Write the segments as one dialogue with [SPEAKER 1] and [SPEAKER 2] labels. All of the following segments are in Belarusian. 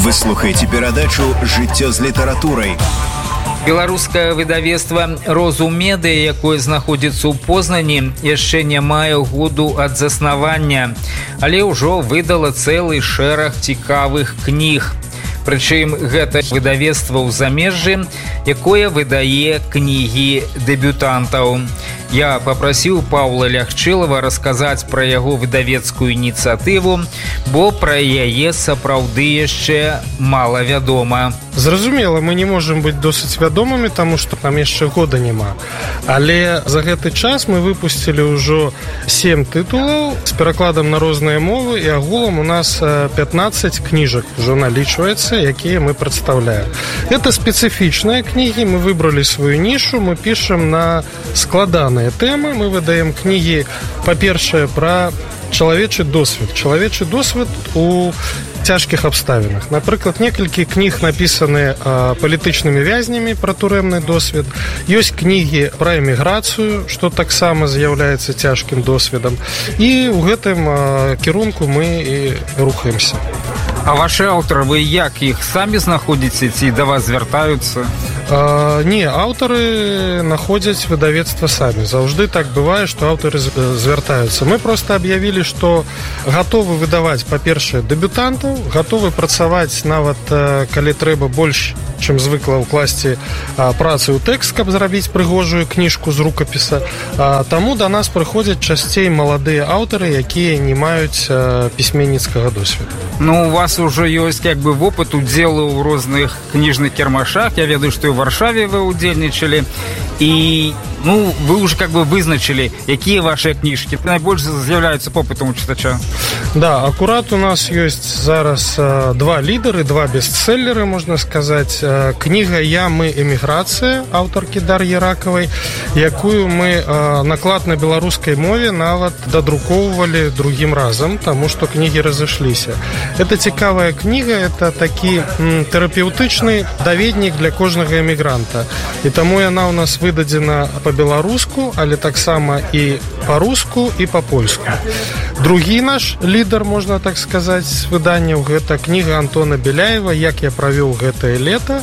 [SPEAKER 1] Вы слухаеце перадачу «Жыццё з літаратурай».
[SPEAKER 2] Беларускае выдавецтва «Розумедыя», якое знаходзіцца ў Познані, яшчэ не мае году ад заснавання, але ўжо выдала цэлы шэраг цікавых кніг. Прычым гэта выдавецтва ў замежжы, якое выдае кнігі дэбютантаў. Я папрасіў Паўла Лягчылава расказаць пра яго выдавецкую ініцыятыву, бо пра яе сапраўды яшчэ мала вядома.
[SPEAKER 3] Зразумела, мы не можам быць досыць вядомымі, таму што там яшчэ года няма. Але за гэты час мы выпусцілі ўжо 7 тытулаў з перакладам на розныя мовы, і агулам у нас 15 кніжак ўжо налічваецца, якія мы прадстаўляем. Гэта спецыфічныя кнігі, мы выбралі сваю нішу, мы пішам на складаныя тэмы, мы выдаем кнігі, па-першае, пра чалавечы досвед. Чалавечы досвед у цяжкіх абставінах. Напрыклад, некалькі кніг напісаны палітычнымі вязнямі пра турэмны досвед. Ёсць кнігі пра эміграцыю, што таксама з'яўляецца цяжкім досведам. І ў гэтым кірунку мы і рухаемся.
[SPEAKER 2] А вашы аўтары, вы як іх самі знаходзіце ці да вас звяртаюцца?
[SPEAKER 3] Не, аўтары находзяць выдавецтва самі. Заўжды так бывае, што аўтары звяртаюцца. Мы проста аб'явілі, што гатовы выдаваць, па-першае, дэбютантаў, гатовы працаваць нават, калі трэба больш, чым звыкла ўкласці працы ў тэкст, каб зрабіць прыгожую кніжку з рукапіса. Таму да нас прыходзяць часцей маладыя аўтары, якія не маюць пісьменніцкага досведу.
[SPEAKER 2] Ну, у вас ужо ёсць як бы вопыт удзелу ў розных кніжных кірмашах. Я ведаю, што і ў Варшаве вы удзельнічалі. І вы уже как бы вызначили, якія ваши кніжкі найбольш з'яўляюцца попытам у чытача.
[SPEAKER 3] Да, акурат у нас ёсць зараз 2 лідары, 2 бестселлеры, можна сказаць. Кніга «Я, мы, эміграцыя» аўтаркі Дар'і Ракавай, якую мы наклад на беларускай мове нават дадрукоўвалі другім разам, таму што кнігі разышліся. Это цікавая кніга, это такі тэрапеўтычны даведнік для кожнага эмігранта. І таму яна ў нас выдадзена по-беларуску, але таксама і па-руску, і па-польску. Другі наш лідар, можна так сказаць, з выданняў, гэта кніга Антона Беляева «Як я правёў гэтае лета».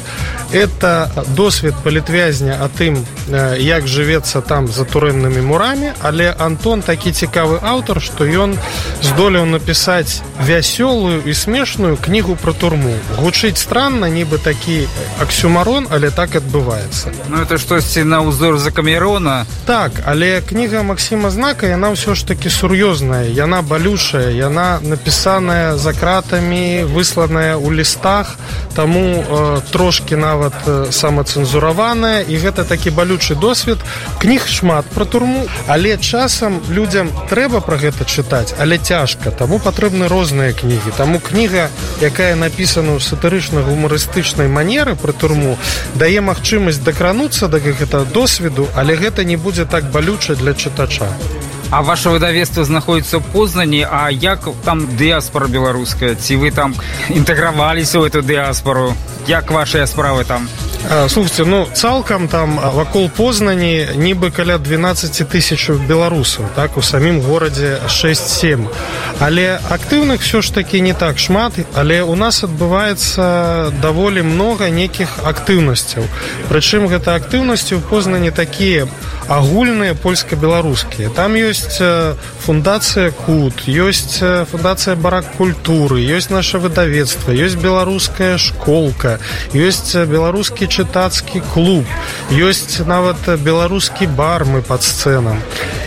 [SPEAKER 3] Это досвед палітвязня о тым, як жывецца там за турэмнымі мурамі, але Антон такі цікавы аўтар, што ён здолеў напісаць вясёлую і смешную кнігу пра турму. Гучыць странна, нібы такі аксюмарон, але так адбываецца.
[SPEAKER 2] Ну это штосьці на ўзор Закамерона.
[SPEAKER 3] Так, але кніга Максіма Знака, яна ўсё ж такі сур'ёзная, яна балючая, яна напісаная за кратамі, высланая ў лістах, таму трошкі нават самацэнзураваная, і гэта такі балючы досвед. Кніг шмат пра турму, але часам людзям трэба пра гэта чытаць, але цяжка, таму патрэбны розныя кнігі. Таму кніга, якая напісана ў сатырычна-гумарыстычнай манеры пра турму, дае магчымасць дакрануцца да гэтага досведу, але гэта не будзе так балюча для чытача.
[SPEAKER 2] А ваше выдавецтва знаходіцца ў Познані, а як там дыяспора беларуская? Ці вы там інтэграваліся ў эту дыяспору? Як вашыя справы там?
[SPEAKER 3] Слухайте, цалкам там вакол Познані нібы каля 12 тысяч беларусаў, так, у самім горадзе 6-7. Але актыўных все ж таки не так шмат, але у нас адбываецца даволі многа нейкіх актыўнасцяў. Прычым гэта актыўнасці ў Познані такія агульныя польска-беларускія. Там ёсць фундацыя КУТ, ёсць фундацыя Барак культуры, ёсць наша выдавецтва, ёсць беларуская школка, ёсць беларускі чытацкі клуб, ёсць нават беларускі бар мы пад сцэнам.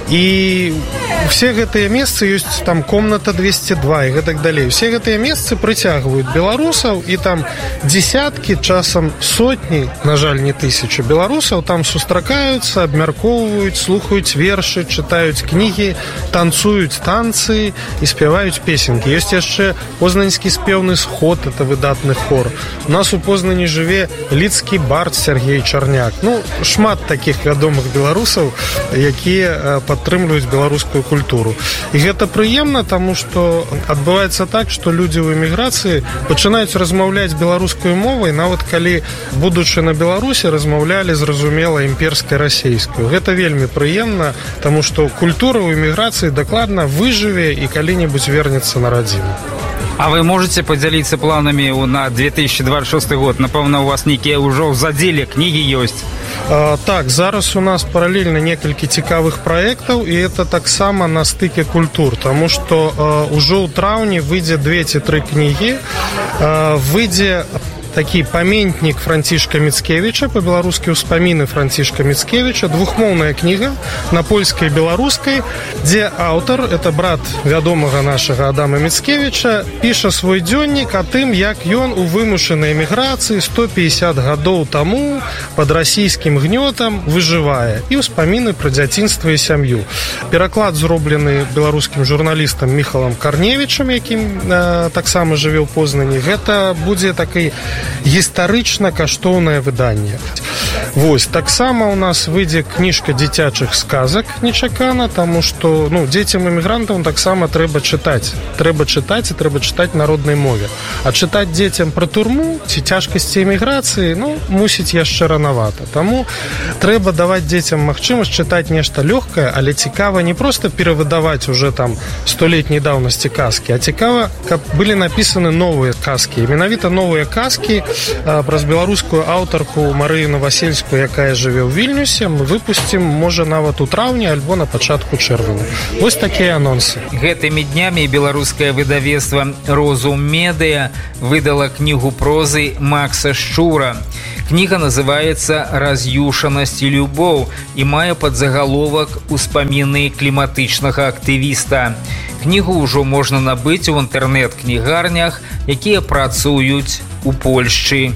[SPEAKER 3] І все гэтыя месцы, ёсць там комната 202 і гэтак далей. Все гэтыя месцы прыцягваюць беларусаў, і там дзесяткі, часам сотні, на жаль, не тысячы беларусаў там сустракаюцца, абмяркоўваюць, слухаюць вершы, чытаюць кнігі, танцуюць танцы і спяваюць песенкі. Ёсць яшчэ познаньскі спеўны сход, это выдатны хор. У нас у Познані жыве лідскі бард Сергей Чарняк. Шмат такіх вядомых беларусаў, якія падтрымліваюць беларускую культуру. І гэта прыемна, таму што адбываецца так, што людзі ў эміграцыі пачынаюць размаўляць беларускую мовай, нават калі, будучы на Беларусі, размаўлялі зразумела імперскай расейскую. Гэта вельмі прыемна, таму што культура ў эміграцыі дакладна выжыве і калі-небудзь вернецца на радзіму.
[SPEAKER 4] А вы можете поделиться планами на 2026 год? Напэўна, у вас нейкія ўжо ў задзеле кнігі ёсць.
[SPEAKER 3] Так, зараз у нас параллельно некалькі цікавых праектаў, і это таксама на стыке культур, таму што ўжо ў траўні выйдзе 2 ці 3 кнігі, выйдзе такі памятнік Францішка Міцкевіча, па-беларускі ўспаміны Францішка Міцкевіча, двухмоўная кніга на польскай і беларускай, дзе аўтар, это брат вядомага нашага Адама Міцкевіча, піша свой дзённік о тым, як ён у вымушанай эміграцыі 150 гадоў таму пад расійскім гнётам выжывае, і ўспаміны пра дзяцінства і сям'ю. Пераклад зроблены беларускім журналістам Міхалам Карневічам, якім таксама жыве ў Познані. Гэта будзе такой гістарычна каштоўнае выданне. Вось, таксама у нас выйдзе кніжка дзіцячых сказак нечакана, таму што дзецям эмігрантам таксама трэба чытаць. Трэба чытаць і трэба чытаць на роднай мове. А чытаць дзецям пра турму ці цяжкасці эміграцыі, мусіць яшчэ ранавата. Таму трэба даваць дзецям магчымасць чытаць нешта лёгкае, але цікава не проста перавыдаваць уже там 100-летняй даўнасці казкі, а цікава, каб былі напісаны новыя казкі. Менавіта новыя казкі праз беларускую аўтарку Марыю Новасельскую, якая жыве ў Вільнюсе, мы выпусцім, можа, нават у траўні альбо на пачатку чэрвеня. Вось такія анонсы.
[SPEAKER 2] Гэтымі днямі беларускае выдавецтва «Розум Медыя» выдала кнігу прозы Макса Шчура. Кніга называецца «Раз'юшанасць і любоў» і мае падзагаловак «Успаміны кліматычнага актывіста». Кнігу ўжо можна набыць у інтэрнэт-кнігарнях, якія працуюць у Польшчы.